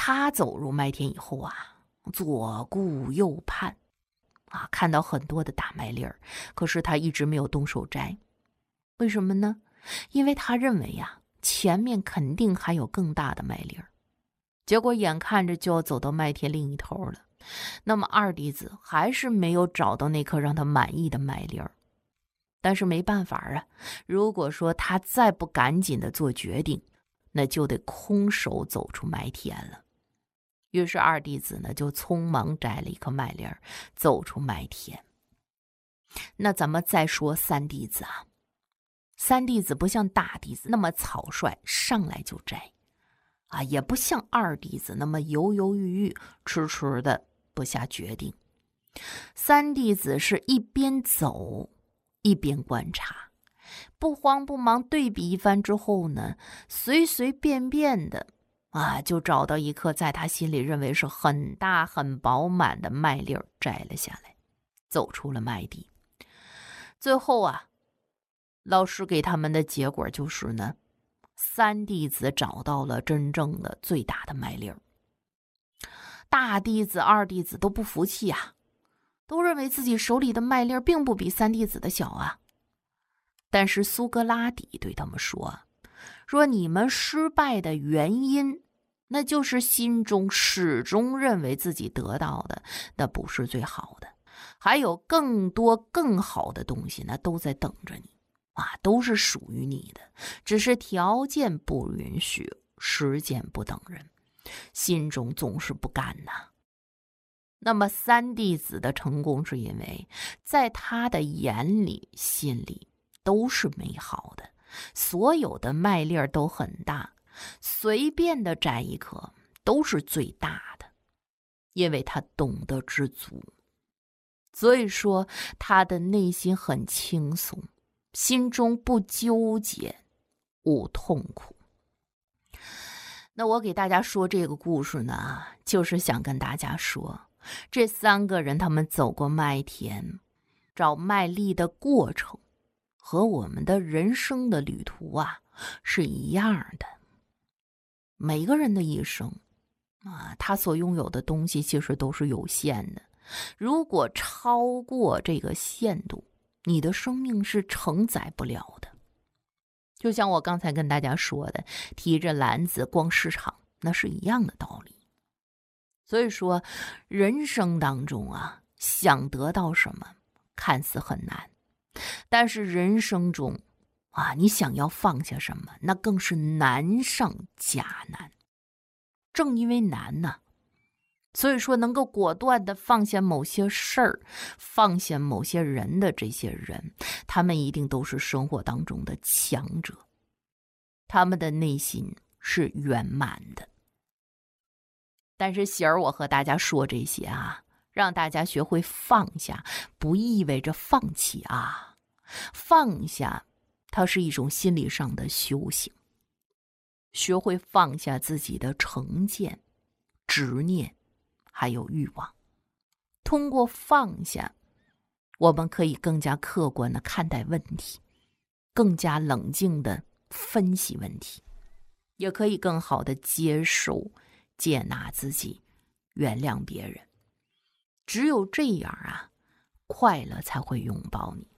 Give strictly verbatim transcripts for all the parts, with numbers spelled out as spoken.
他走入麦田以后啊，左顾右盼啊，看到很多的大麦粒儿，可是他一直没有动手摘。为什么呢？因为他认为呀、啊，前面肯定还有更大的麦粒儿。结果眼看着就要走到麦田另一头了，那么二弟子还是没有找到那颗让他满意的麦粒儿。但是没办法啊，如果说他再不赶紧的做决定，那就得空手走出麦田了。于是二弟子呢就匆忙摘了一颗麦粒儿，走出麦田。那咱们再说三弟子啊，三弟子不像大弟子那么草率，上来就摘啊，也不像二弟子那么犹犹豫豫，迟迟的不下决定。三弟子是一边走一边观察，不慌不忙对比一番之后呢，随随便便的啊，就找到一颗在他心里认为是很大很饱满的麦粒儿，摘了下来，走出了麦地。最后啊，老师给他们的结果就是呢，三弟子找到了真正的最大的麦粒儿。大弟子、二弟子都不服气啊，都认为自己手里的麦粒儿并不比三弟子的小啊。但是苏格拉底对他们说，说你们失败的原因，那就是心中始终认为自己得到的那不是最好的，还有更多更好的东西呢，都在等着你啊，都是属于你的，只是条件不允许，时间不等人，心中总是不甘呐。那么三弟子的成功是因为在他的眼里心里都是美好的，所有的麦粒儿都很大，随便的摘一颗都是最大的，因为他懂得知足。所以说他的内心很轻松，心中不纠结，无痛苦。那我给大家说这个故事呢，就是想跟大家说，这三个人他们走过麦田找麦粒的过程和我们的人生的旅途啊是一样的。每个人的一生啊，他所拥有的东西其实都是有限的，如果超过这个限度，你的生命是承载不了的。就像我刚才跟大家说的，提着篮子逛市场，那是一样的道理。所以说人生当中啊，想得到什么看似很难，但是人生中啊，你想要放下什么，那更是难上加难。正因为难呢、啊，所以说能够果断的放下某些事儿，放下某些人的这些人，他们一定都是生活当中的强者，他们的内心是圆满的。但是喜儿我和大家说这些啊，让大家学会放下，不意味着放弃啊，放下它是一种心理上的修行，学会放下自己的成见、执念还有欲望。通过放下，我们可以更加客观地看待问题，更加冷静地分析问题，也可以更好地接受、接纳自己，原谅别人。只有这样啊，快乐才会拥抱你。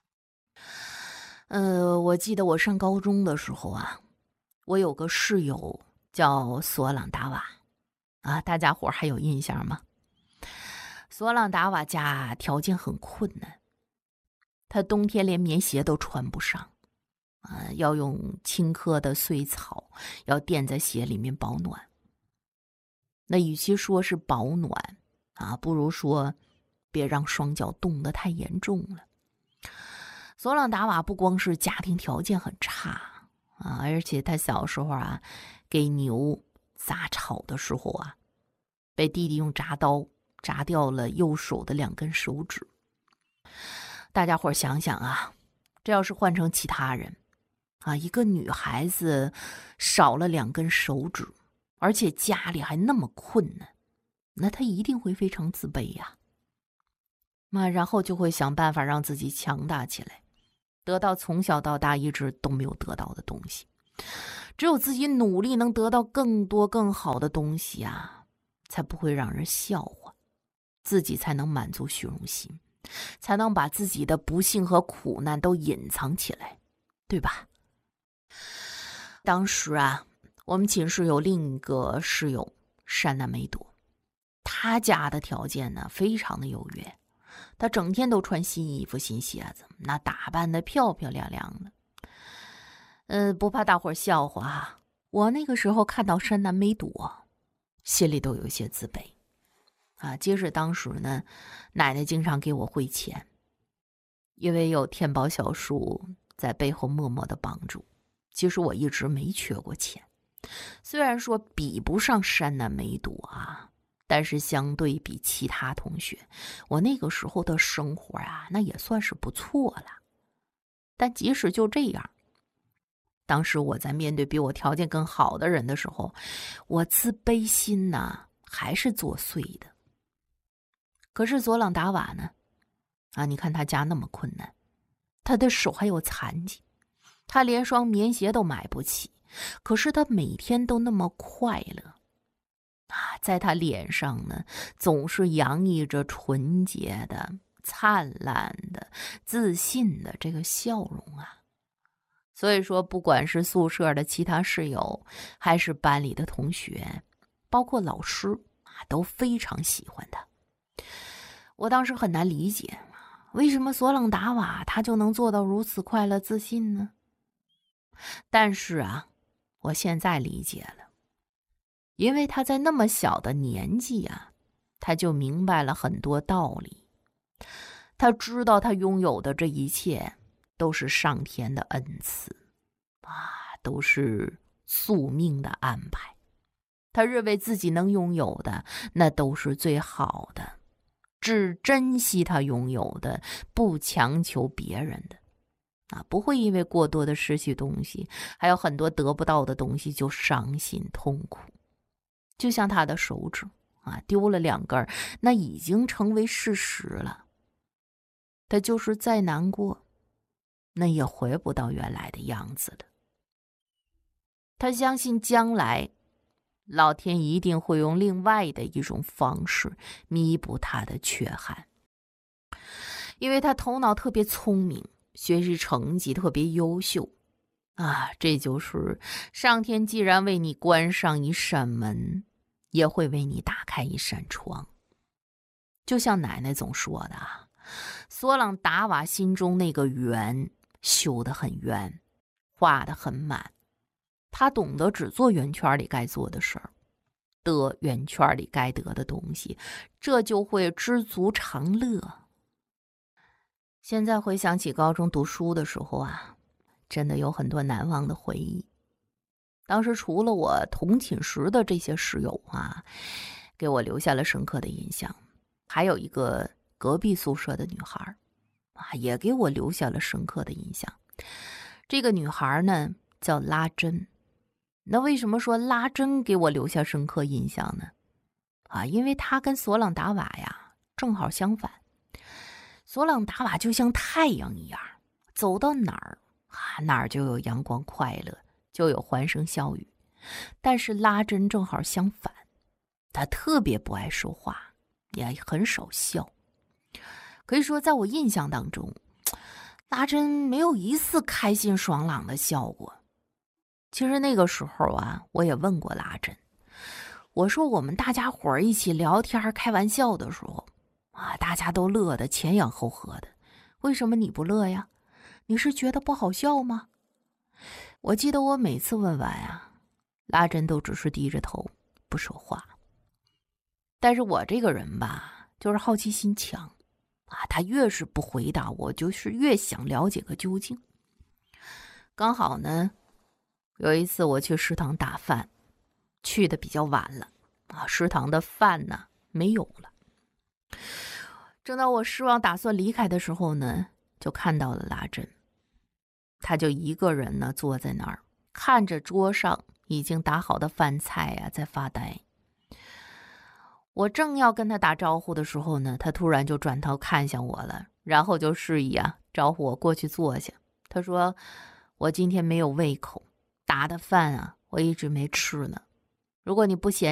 呃，我记得我上高中的时候啊，我有个室友叫索朗达瓦啊，大家伙还有印象吗？索朗达瓦家条件很困难，他冬天连棉鞋都穿不上啊，要用青稞的碎草要垫在鞋里面保暖。那与其说是保暖啊，不如说别让双脚冻得太严重了。索朗达瓦不光是家庭条件很差啊，而且他小时候啊，给牛杂草的时候啊，被弟弟用铡刀铡掉了右手的两根手指。大家伙想想啊，这要是换成其他人啊，一个女孩子少了两根手指，而且家里还那么困难，那她一定会非常自卑呀、啊。那然后就会想办法让自己强大起来，得到从小到大一直都没有得到的东西。 只有自己努力能得到更多更好的东西啊，才不会让人笑话，自己才能满足虚荣心，才能把自己的不幸和苦难都隐藏起来，对吧？当时啊，我们寝室有另一个室友山南美朵，她家的条件呢非常的优越，她整天都穿新衣服新鞋子，那打扮的漂漂亮亮的。呃，不怕大伙笑话啊，我那个时候看到山南美朵，心里都有些自卑啊。即使当时呢，奶奶经常给我汇钱，因为有天宝小叔在背后默默的帮助，其实我一直没缺过钱。虽然说比不上山南美朵啊，但是相对比其他同学，我那个时候的生活啊，那也算是不错了。但即使就这样，当时我在面对比我条件更好的人的时候，我自卑心呢还是作祟的。可是佐朗达瓦呢，啊，你看他家那么困难，他的手还有残疾，他连双棉鞋都买不起，可是他每天都那么快乐啊，在他脸上呢总是洋溢着纯洁的、灿烂的、自信的这个笑容啊。所以说，不管是宿舍的其他室友，还是班里的同学，包括老师啊，都非常喜欢他。我当时很难理解，为什么索朗达瓦他就能做到如此快乐自信呢？但是啊，我现在理解了，因为他在那么小的年纪啊，他就明白了很多道理。他知道他拥有的这一切都是上天的恩赐啊，都是宿命的安排。他认为自己能拥有的那都是最好的，只珍惜他拥有的，不强求别人的啊，不会因为过多的失去东西，还有很多得不到的东西就伤心痛苦。就像他的手指啊，丢了两根，那已经成为事实了。他就是再难过，那也回不到原来的样子了。他相信将来老天一定会用另外的一种方式弥补他的缺憾，因为他头脑特别聪明，学习成绩特别优秀啊，这就是上天既然为你关上一扇门，也会为你打开一扇窗。就像奶奶总说的啊，索朗达瓦心中那个圆修得很圆，画得很满，他懂得只做圆圈里该做的事儿，得圆圈里该得的东西，这就会知足常乐。现在回想起高中读书的时候啊，真的有很多难忘的回忆。当时除了我同寝室的这些室友啊，给我留下了深刻的印象，还有一个隔壁宿舍的女孩啊，也给我留下了深刻的印象。这个女孩呢叫拉珍。那为什么说拉珍给我留下深刻印象呢？啊，因为她跟索朗达瓦呀正好相反。索朗达瓦就像太阳一样，走到哪儿啊，哪儿就有阳光快乐，就有欢声笑语。但是拉珍正好相反，她特别不爱说话，也很少笑。可以说在我印象当中，拉珍没有一次开心爽朗的笑过。其实那个时候啊，我也问过拉珍，我说我们大家伙儿一起聊天开玩笑的时候啊，大家都乐得前仰后合的，为什么你不乐呀？你是觉得不好笑吗？我记得我每次问完啊，拉珍都只是低着头不说话。但是我这个人吧，就是好奇心强啊，他越是不回答我，就是越想了解个究竟。刚好呢，有一次我去食堂打饭，去的比较晚了啊，食堂的饭呢没有了。正当我失望打算离开的时候呢，就看到了拉珍。他就一个人呢坐在那儿，看着桌上已经打好的饭菜啊，在发呆。我正要跟他打招呼的时候呢，他突然就转头看向我了，然后就示意啊招呼我过去坐下。他说我今天没有胃口打的饭啊，我一直没吃呢。如果你不嫌